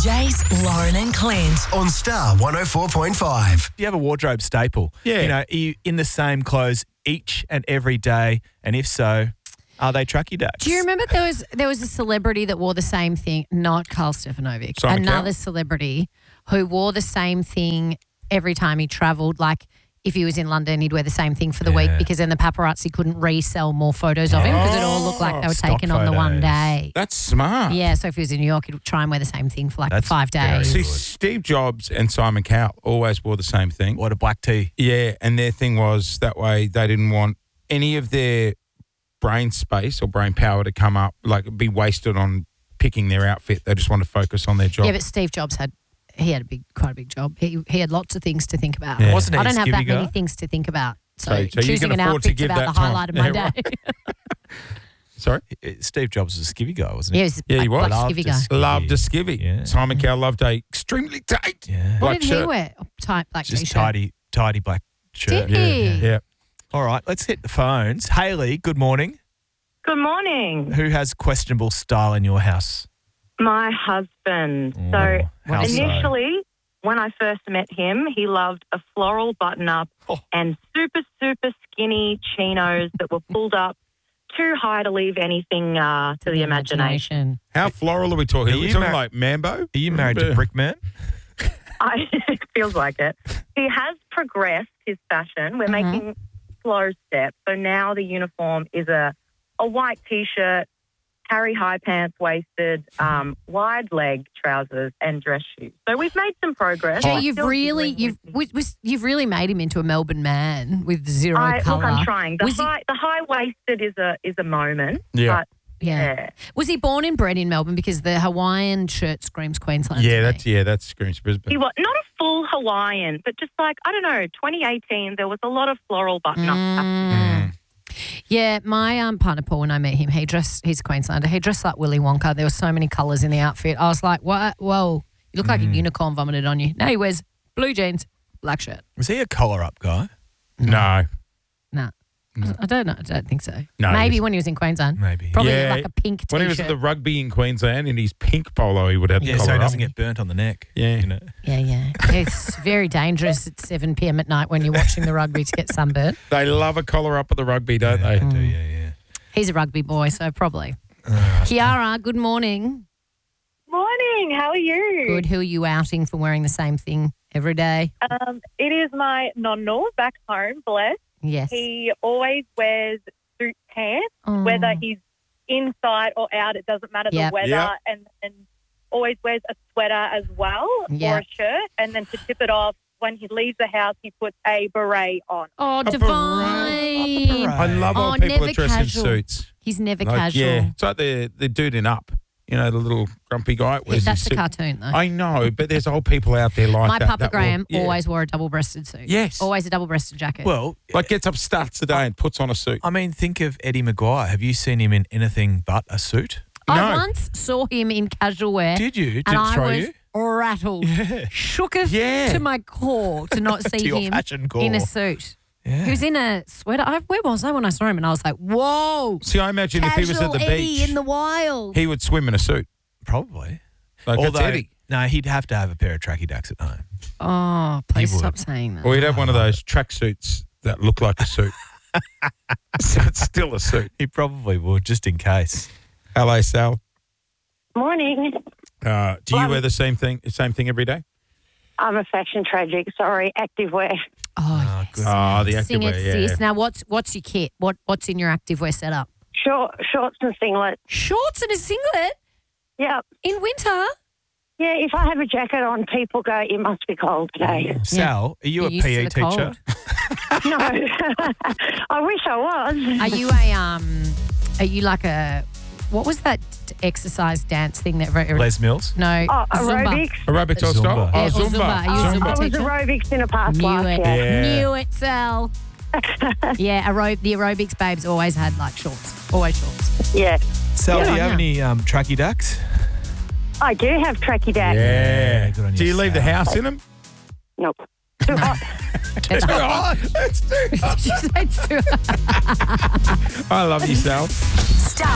Jace, Lauren and Clint. On Star 104.5. Do you have a wardrobe staple? Yeah. You know, are you in the same clothes each and every day? And if so, are they tracky dates? Do you remember there was a celebrity that wore the same thing? Not Carl Stefanovic. Simon Another Cowell? celebrity who wore the same thing every time he travelled. Like if he was in London, he'd wear the same thing for the week because then the paparazzi couldn't resell more photos of him because it all looked like they were Stock taken on the one photos. day. That's smart. Yeah, so if he was in New York, he'd try and wear the same thing for like That's 5 very days. See, good. Steve Jobs and Simon Cowell always wore the same thing. What a black tee. Yeah, and their thing was that way they didn't want any of their brain space or brain power to come up, like be wasted on picking their outfit. They just want to focus on their job. Yeah, but Steve Jobs had quite a big job. He had lots of things to think about. Yeah. Wasn't he I a don't have that skivvy many guy? things to think about. So, So you choosing can an afford to outfit's give about that the highlight time. of my Yeah, day. Sorry? Steve Jobs was a skivvy guy, wasn't he? Yeah, he was Yeah, he a was. black Loved skivvy a guy. skivvy. Loved a skivvy. Yeah. Simon Cowell loved a extremely tight Yeah. What black did shirt. he wear? Tight black Just t-shirt. tidy black shirt. Did he? Yeah. All right, let's hit the phones. Hayley, good morning. Good morning. Who has questionable style in your house? My husband. Oh, So how so? initially, when I first met him, he loved a floral button-up Oh. and super, super skinny chinos that were pulled up too high to leave anything to the imagination. How floral are we talking? Are Are we you talking mar- like Mambo? Are you married to Brickman? It feels like it. He has progressed his fashion. We're Mm-hmm. making slow steps. So now the uniform is a white T-shirt, carry high pants, waisted, wide leg trousers, and dress shoes. So we've made some progress. Jay, We're you've still really dealing with you've really made him into a Melbourne man with zero Look, colour. I'm trying. Was he- The high waisted is a moment. Yeah. But Yeah. Was he born and bred in Melbourne? Because the Hawaiian shirt screams Queensland. Yeah, to me. that's Screams Brisbane. he was not a full Hawaiian, but just like, I don't know, 2018, there was a lot of floral button-up. Mm. Yeah, my partner Paul, when I met him, he's a Queenslander. He dressed like Willy Wonka. There were so many colours in the outfit. I was like, what? Whoa, you look like a unicorn vomited on you. No, he wears blue jeans, black shirt. Was he a collar-up guy? No. Nah. I don't know. I don't think so. No, Maybe he's- when he was in Queensland. Maybe. Probably Yeah, like a pink T-shirt. When he was at the rugby in Queensland in his pink polo, he would have the Yeah, so collar he up. doesn't get burnt on the neck. Yeah. You know? Yeah. It's very dangerous at 7 p.m. at night when you're watching the rugby to get sunburned. They love a collar up at the rugby, don't they? Yeah. He's a rugby boy, so probably. Kiara, good morning. Morning, how are you? Good. Who are you outing for wearing the same thing every day? It is my nonno back home, bless. Yes. He always wears suit pants, Oh. whether he's inside or out, it doesn't matter Yep. the weather, Yep. and always wears a sweater as well or Yep. a shirt. And then to tip it off, when he leaves the house, he puts a beret on. Oh, beret. Divine. I love Oh, old people never that dress casual. in suits. He's never Like, casual. Yeah, it's like the dude in Up. You know, the little grumpy guy. Yeah, that's a cartoon, though. I know, but there's old people out there like My that. Papa that will- Graham yeah. always wore a double-breasted suit. Yes. Always a double-breasted jacket. Well, Like gets up, starts the day and puts on a suit. I mean, think of Eddie Maguire. Have you seen him in anything but a suit? I No. once saw him in casual wear. Did you? Did and it I throw was you? rattled. Shooketh Yeah. to my core to not see your him fashion core. in a suit. Yeah. He was in a sweater. Where was I when I saw him? And I was like, whoa. See, I imagine if he was at Casual the Eddie beach, in the wild. he would swim in a suit. Probably. Like Although, that's Eddie. no, he'd have to have a pair of tracky ducks at home. Oh, please He would. stop saying that. Or he'd have one of those track suits that look like a suit. So it's still a suit. He probably would, just in case. Hello, Sal. Morning. Do you wear the same thing every day? I'm a fashion tragic. Sorry, activewear. Oh, yes. good. Oh, the Sing it, activewear, yeah. sis. Now, what's your kit? What's in your activewear setup? Shorts and singlets. Shorts and a singlet Yeah. in winter. Yeah, if I have a jacket on, people go, it must be cold today. Sal, are you You're a used to PE the teacher? cold. No. I wish I was. Are you like a, what was that exercise dance thing that? Les Mills? No. Oh, Zumba. aerobics. Aerobics or Zumba. style? Yeah, Oh, or Zumba. Zumba. Are you a I Zumba was teacher? aerobics in a past Knew life, it. yeah. Yeah. Knew it, Sal. Yeah, the aerobics babes always had like shorts. Always shorts. Yeah. Sal, do you Yeah. have any tracky ducks? I do have tracky ducks. Yeah. good on Do you, you leave the Sal. house in them? Nope. Too hot. That's Oh, that's too She said it's too I love you, Sal. Star